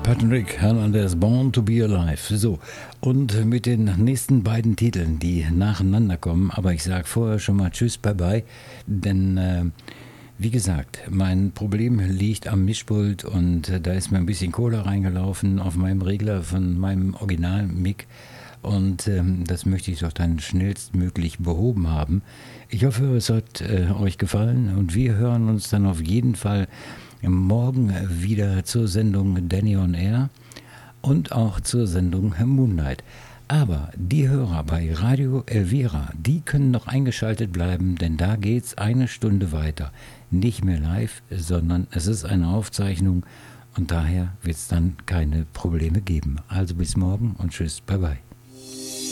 Patrick Hernandez, Born to be Alive. So, und mit den nächsten beiden Titeln, die nacheinander kommen, aber ich sage vorher schon mal Tschüss, Bye-bye, denn wie gesagt, mein Problem liegt am Mischpult und da ist mir ein bisschen Cola reingelaufen auf meinem Regler von meinem Original-Mic und das möchte ich doch dann schnellstmöglich behoben haben. Ich hoffe, es hat euch gefallen und wir hören uns dann auf jeden Fall morgen wieder zur Sendung Danny on Air und auch zur Sendung Moonlight. Aber die Hörer bei Radio Elvira, die können noch eingeschaltet bleiben, denn da geht's eine Stunde weiter. Nicht mehr live, sondern es ist eine Aufzeichnung und daher wird es dann keine Probleme geben. Also bis morgen und tschüss, bye bye.